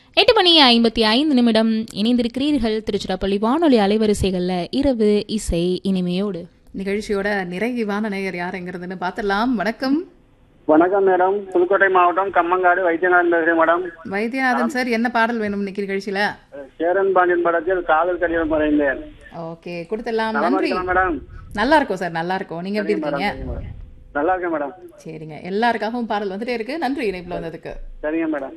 8:55 இணைந்திருக்கிறீர்கள் திருச்சிராப்பள்ளி வானொலி அலைவரிசைகள்ல இரவு இசை இனிமையோடு. நிகழ்ச்சியோட நிறைவான நேயர் யாருங்கிறதுன்னு பார்த்துடலாம். வணக்கம். வணக்கம் மேடம், புதுக்கோட்டை மாவட்டம் கம்மங்காடு வைத்தியநாதன் பேசுறேன் மேடம். வைத்தியநாதன் சார், என்ன பாடல் வேணும் இன்னைக்கு நிகழ்ச்சியில? சேரன் பாண்டியன் படத்தில் காதல் கடிதம் வரைந்தேன். ஓகே, கொடுத்துடலாம். நன்றி மேடம். நல்லா இருக்கும் சார், நல்லா இருக்கும். நீங்க எப்படி இருக்கீங்க? நல்லா இருக்கேன் மேடம். சரிங்க, எல்லாருக்காகவும் பாடல் வந்துட்டே இருக்கு. நன்றி இணைப்புல வந்ததுக்கு. சரிங்க மேடம்.